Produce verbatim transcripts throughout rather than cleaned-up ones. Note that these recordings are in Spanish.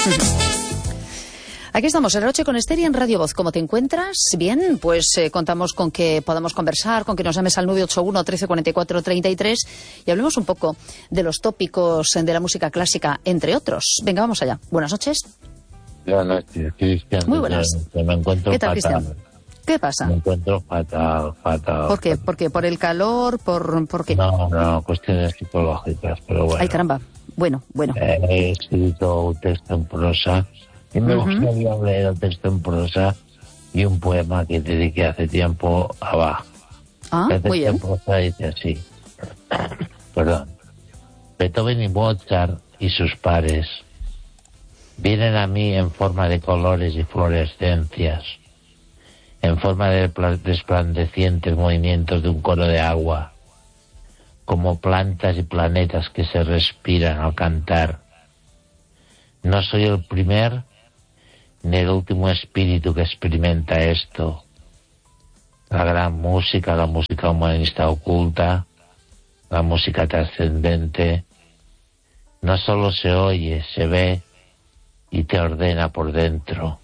Aquí estamos, en la noche con Esther y en Radio Voz. ¿Cómo te encuentras? Bien, pues eh, contamos con que podamos conversar, con que nos llames al nueve ocho uno, trece, cuarenta y cuatro, treinta y tres y hablemos un poco de los tópicos de la música clásica, entre otros. Venga, vamos allá. Buenas noches. Buenas noches, Cristian. Muy buenas. Me, me encuentro ¿Qué tal, fatal. Cristian? ¿Qué pasa? Me encuentro fatal, fatal. ¿Por qué? ¿Por qué? ¿Por el calor? ¿Por, por qué? No, no, cuestiones psicológicas, pero bueno. Ay, caramba. Bueno, bueno. Eh, he escrito un texto en prosa y me Uh-huh. gustaría leer el texto en prosa y un poema que dediqué hace tiempo a Bach. Ah, el texto muy bien. en prosa dice así. Perdón. Beethoven y Mozart y sus pares vienen a mí en forma de colores y fluorescencias, en forma de resplandecientes movimientos de un coro de agua, como plantas y planetas que se respiran al cantar. No soy el primer ni el último espíritu que experimenta esto. La gran música, la música humanista oculta, la música trascendente, no solo se oye, se ve y te ordena por dentro.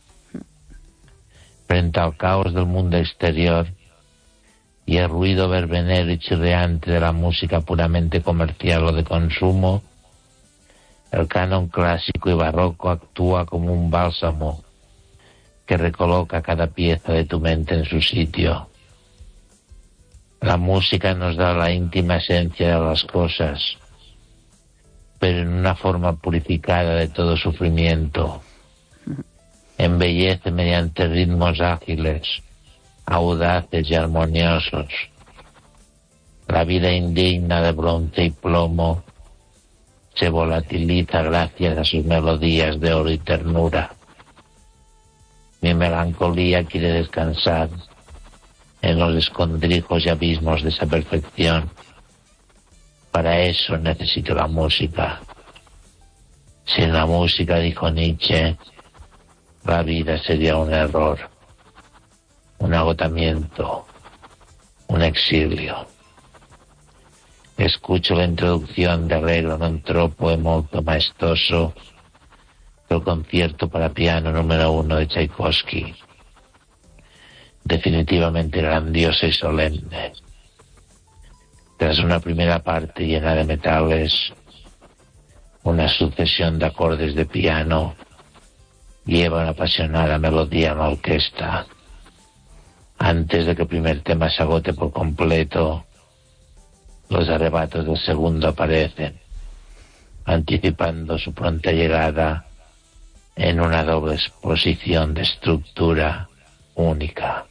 Frente al caos del mundo exterior y el ruido verbenero y chirriante de la música puramente comercial o de consumo, el canon clásico y barroco actúa como un bálsamo que recoloca cada pieza de tu mente en su sitio. La música nos da la íntima esencia de las cosas, pero en una forma purificada de todo sufrimiento. Embellece mediante ritmos ágiles, audaces y armoniosos. La vida indigna de bronce y plomo se volatiliza gracias a sus melodías de oro y ternura. Mi melancolía quiere descansar en los escondrijos y abismos de esa perfección. Para eso necesito la música. Sin la música, dijo Nietzsche, la vida sería un error, un agotamiento, un exilio. Escucho la introducción de arreglo non troppo e molto maestoso del concierto para piano número uno de Tchaikovsky. Definitivamente grandiosa y solemne. Tras una primera parte llena de metales, una sucesión de acordes de piano lleva una apasionada melodía en la orquesta. Antes de que el primer tema se agote por completo, los arrebatos del segundo aparecen, anticipando su pronta llegada en una doble exposición de estructura única.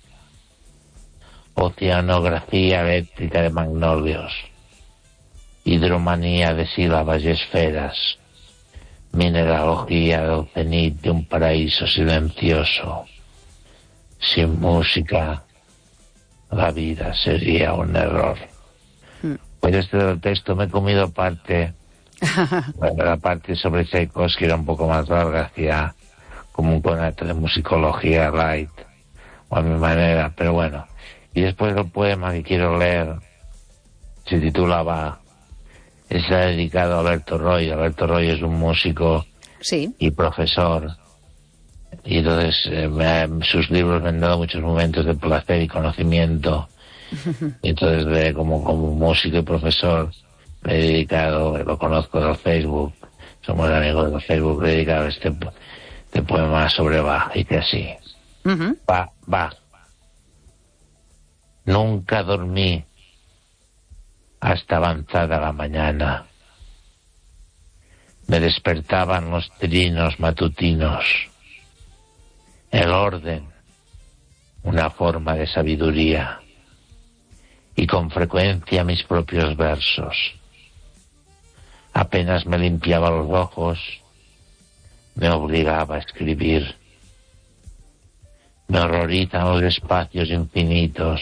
Oceanografía eléctrica de magnolios, hidromanía de sílabas y esferas, mineralogía del cenit de un paraíso silencioso. Sin música, la vida sería un error. Pues este del texto me he comido parte, bueno, la parte sobre Tchaikovsky era un poco más larga, hacía como un conato de musicología light, o a mi manera, pero bueno. Y después el poema que quiero leer se titulaba, está dedicado a Alberto Roy. Alberto Roy es un músico Sí. y profesor, y entonces eh, me, sus libros me han dado muchos momentos de placer y conocimiento. Y entonces eh, como, como músico y profesor me he dedicado, lo conozco del Facebook, somos amigos del Facebook, me he dedicado este, este poema sobre Bach, y que así. Uh-huh. Bach, Bach. Nunca dormí hasta avanzada la mañana. Me despertaban los trinos matutinos. El orden, una forma de sabiduría. Y con frecuencia mis propios versos. Apenas me limpiaba los ojos, me obligaba a escribir. Me horrorizan los espacios infinitos.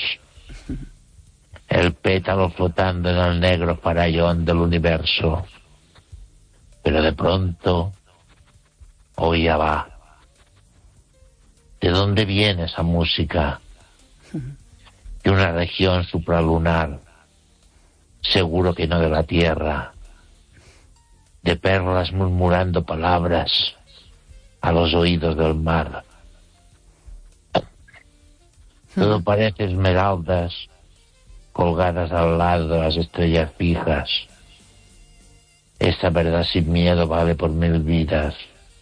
El pétalo flotando en el negro farallón del universo. Pero de pronto oía va. ¿De dónde viene esa música? De una región supralunar, seguro que no de la Tierra. De perlas murmurando palabras, a los oídos del mar. Todo parece esmeraldas colgadas al lado de las estrellas fijas. Esa verdad sin miedo vale por mil vidas.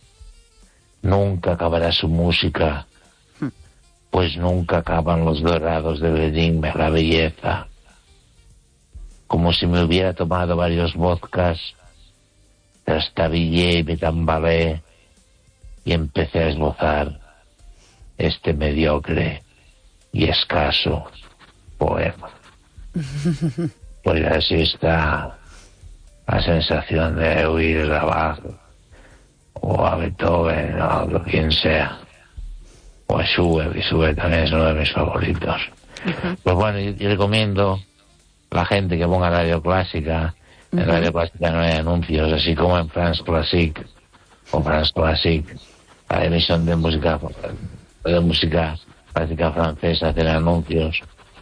Nunca acabará su música, pues nunca acaban los dorados del enigma, la belleza. Como si me hubiera tomado varios vodkas, trastabillé y me tambalé y empecé a esbozar este mediocre y escaso poema. Pues así está la sensación de oír a Bach o a Beethoven o a quien sea, o a Schubert, y Schubert también es uno de mis favoritos. Uh-huh. Pues bueno, yo, yo recomiendo a la gente que ponga Radio Clásica. Uh-huh. En Radio Clásica no hay anuncios, así como en France Classique o France Classique, la emisión de música de música clásica francesa hacen anuncios,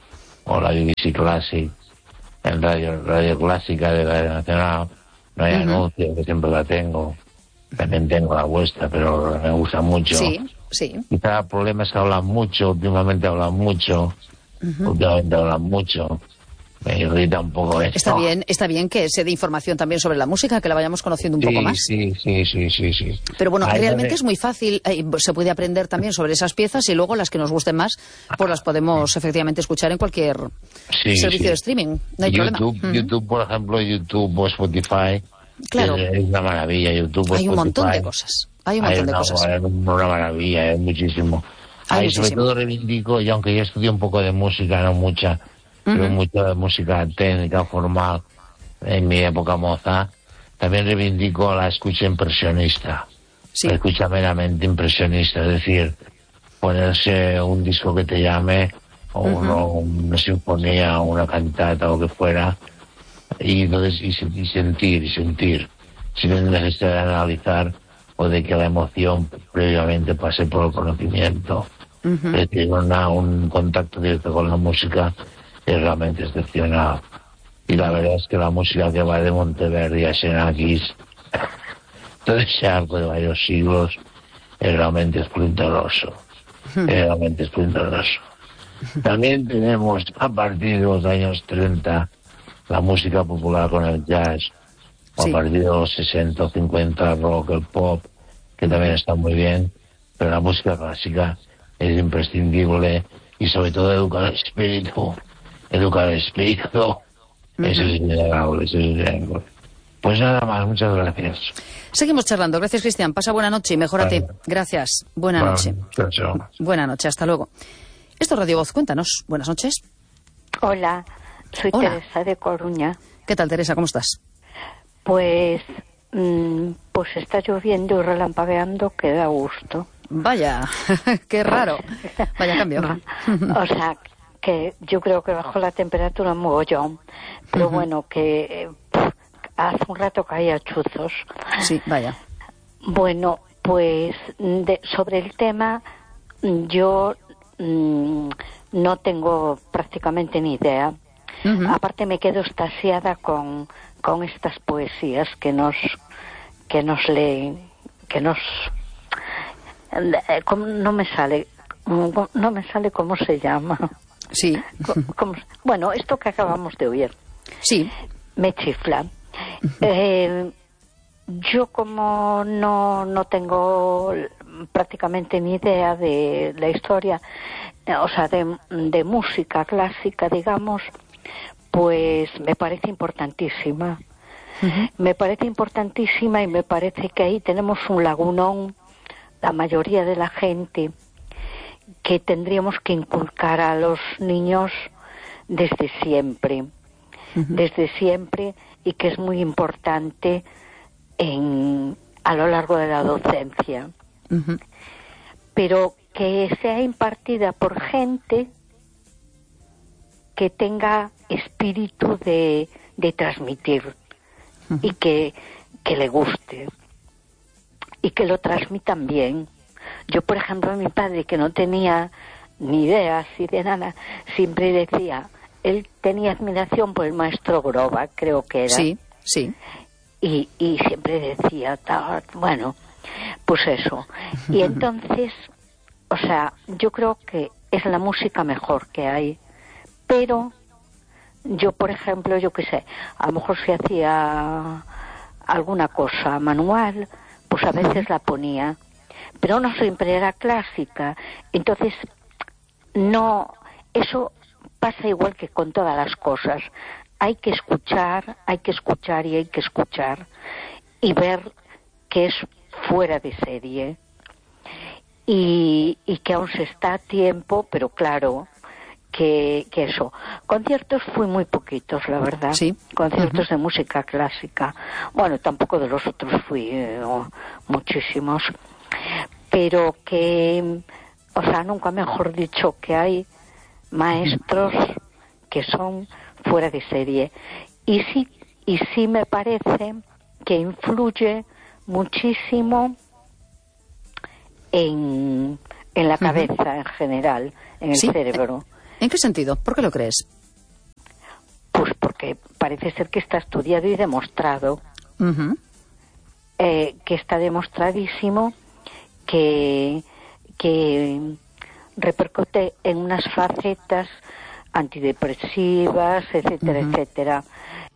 o la B B C Classic. En Radio, Radio Clásica de Radio Nacional no hay uh-huh. anuncios, que siempre la tengo. También tengo la vuestra, pero me gusta mucho. Sí, sí. Quizá el problema es que hablan mucho, últimamente hablan mucho, uh-huh. últimamente hablan mucho. Me irrita un poco esto. Está bien, está bien que se dé información también sobre la música, que la vayamos conociendo un sí, poco más. Sí, sí, sí, sí, sí. Pero bueno, Ahí realmente me... es muy fácil, eh, se puede aprender también sobre esas piezas y luego las que nos gusten más, pues las podemos efectivamente escuchar en cualquier sí, servicio sí. de streaming. No hay YouTube, problema. YouTube, uh-huh. por ejemplo, YouTube o Spotify. Claro. Es, es una maravilla, YouTube o Hay un Spotify. montón de cosas. Hay un montón hay de una, cosas. Hay una maravilla, es muchísimo. Hay Ahí muchísimo. Sobre todo reivindico, y aunque yo estudié un poco de música, no mucha, uh-huh. pero mucha de música técnica, formal, en mi época moza, también reivindico la escucha impresionista. Sí. La escucha meramente impresionista, es decir, ponerse un disco que te llame, o uh-huh. uno, una sinfonía, o una cantata, o lo que fuera, y, entonces, y, y sentir, y sentir, sin necesidad de analizar o de que la emoción previamente pase por el conocimiento. Uh-huh. Es decir, una, un contacto directo con la música es realmente excepcional. Y la verdad es que la música que va de Monteverdi a Xenakis, todo ese arco de varios siglos, es realmente esplendoroso. Uh-huh. Es realmente esplendoroso. Uh-huh. También tenemos, a partir de los años treinta, la música popular con el jazz, o sí. a partir de los sesenta o cincuenta, el rock, el pop, que también está muy bien, pero la música clásica es imprescindible, y sobre todo educar el espíritu, educar el espíritu, uh-huh. eso es innegable, eso es innegable. Pues nada más, muchas gracias. Seguimos charlando, gracias Cristian, pasa buena noche y mejórate. Vale. Gracias, buena vale. noche. Chao, chao. Buena noche, hasta luego. Esto es Radio Voz, cuéntanos, buenas noches. Hola. Soy Hola. Teresa de Coruña. ¿Qué tal, Teresa? ¿Cómo estás? Pues, mmm, pues está lloviendo y relampagueando que da gusto. Vaya, qué raro. Vaya cambio. O sea, que yo creo que bajó la temperatura un mogollón. Pero uh-huh. bueno, que eh, hace un rato caía chuzos. Sí, vaya. Bueno, pues de, sobre el tema, yo mmm, no tengo prácticamente ni idea. Uh-huh. Aparte me quedo extasiada con, con estas poesías que nos que nos leen, que nos eh, no me sale no me sale cómo se llama. Sí. ¿Cómo, bueno, esto que acabamos de oír. Sí. Me chifla. Uh-huh. Eh, yo como no no tengo prácticamente ni idea de la historia, o sea, de, de música clásica, digamos, pues me parece importantísima. Uh-huh. Me parece importantísima y me parece que ahí tenemos un lagunón, la mayoría de la gente, que tendríamos que inculcar a los niños desde siempre. Uh-huh. Desde siempre, y que es muy importante en, a lo largo de la docencia. Uh-huh. Pero que sea impartida por gente que tenga espíritu de, de transmitir uh-huh. y que, que le guste y que lo transmitan bien. Yo, por ejemplo, a mi padre, que no tenía ni idea así de nada, siempre decía, él tenía admiración por el maestro Groba, creo que era. Sí, sí. Y, y siempre decía, bueno, Pues eso. Y entonces, o sea, yo creo que es la música mejor que hay, pero yo, por ejemplo, yo qué sé, a lo mejor si hacía alguna cosa manual, pues a veces la ponía, pero no siempre era clásica. Entonces, no, eso pasa igual que con todas las cosas. Hay que escuchar, hay que escuchar y hay que escuchar y ver que es fuera de serie y, y que aún se está a tiempo, pero claro que, que eso. Conciertos fui muy poquitos, la verdad. Sí. Conciertos Uh-huh. de música clásica. Bueno, tampoco de los otros fui eh, oh, muchísimos, pero que, o sea, nunca mejor dicho, que hay maestros que son fuera de serie. Y sí, y sí me parece que influye muchísimo en, en la cabeza, uh-huh, en general, en el ¿Sí? cerebro. ¿En qué sentido? ¿Por qué lo crees? Pues porque parece ser que está estudiado y demostrado. Uh-huh. Eh, que está demostradísimo que, que repercute en unas facetas antidepresivas, etcétera, uh-huh, etcétera.